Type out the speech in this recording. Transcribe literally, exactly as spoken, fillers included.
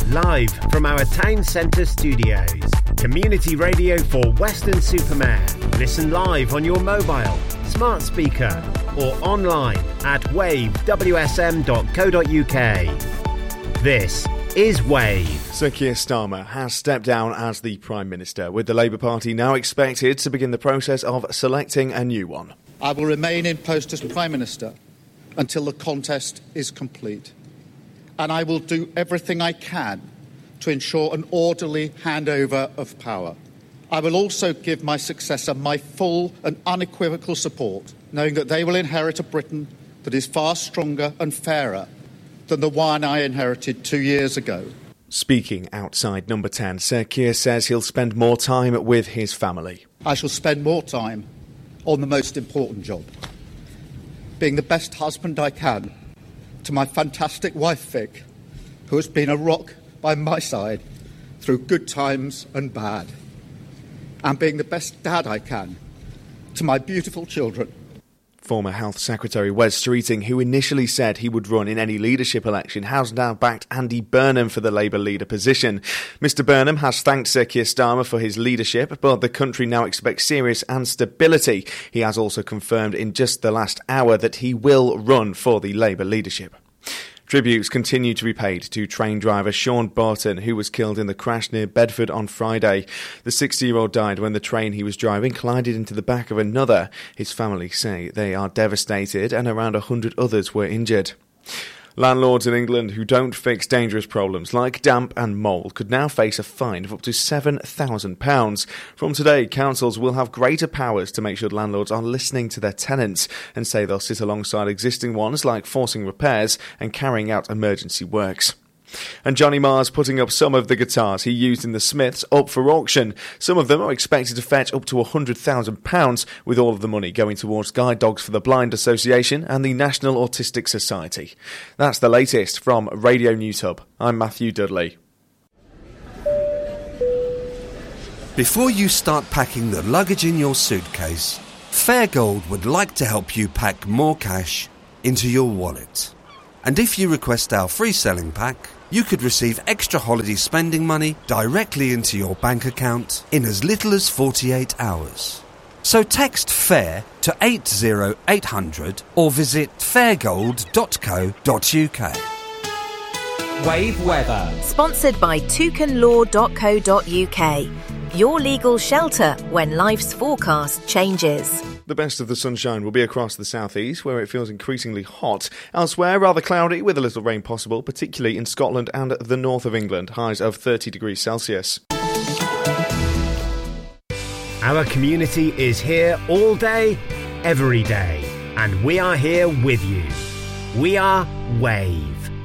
live from our town centre studios. Community radio for Weston-super-Mare. Listen live on your mobile, smart speaker or online at wave w s m dot co dot u k. This is Wave. Sir Keir Starmer has stepped down as the Prime Minister, with the Labour Party now expected to begin the process of selecting a new one. I will remain in post as Prime Minister until the contest is complete. And I will do everything I can to ensure an orderly handover of power. I will also give my successor my full and unequivocal support, knowing that they will inherit a Britain that is far stronger and fairer than the one I inherited two years ago. Speaking outside Number ten, Sir Keir says he'll spend more time with his family. I shall spend more time on the most important job, being the best husband I can to my fantastic wife Vic, who has been a rock by my side through good times and bad, and being the best dad I can to my beautiful children. Former Health Secretary Wes Streeting, who initially said he would run in any leadership election, has now backed Andy Burnham for the Labour leader position. Mister Burnham has thanked Sir Keir Starmer for his leadership, but the country now expects serious and stability. He has also confirmed in just the last hour that he will run for the Labour leadership. Tributes continue to be paid to train driver Sean Barton, who was killed in the crash near Bedford on Friday. The sixty-year-old died when the train he was driving collided into the back of another. His family say they are devastated and around one hundred others were injured. Landlords in England who don't fix dangerous problems like damp and mould could now face a fine of up to seven thousand pounds. From today, councils will have greater powers to make sure landlords are listening to their tenants and say they'll sit alongside existing ones like forcing repairs and carrying out emergency works. And Johnny Marr's putting up some of the guitars he used in The Smiths up for auction. Some of them are expected to fetch up to one hundred thousand pounds, with all of the money going towards Guide Dogs for the Blind Association and the National Autistic Society. That's the latest from Radio News Hub. I'm Matthew Dudley. Before you start packing the luggage in your suitcase, Fairgold would like to help you pack more cash into your wallet. And if you request our free selling pack, you could receive extra holiday spending money directly into your bank account in as little as forty-eight hours. So text FAIR to eight zero eight hundred or visit fairgold dot co dot u k. Wave weather. Sponsored by toucan law dot co dot u k. Your legal shelter when life's forecast changes. The best of the sunshine will be across the southeast, where it feels increasingly hot. Elsewhere, rather cloudy with a little rain possible, particularly in Scotland and the north of England, highs of thirty degrees Celsius. Our community is here all day, every day, and we are here with you. We are Wave.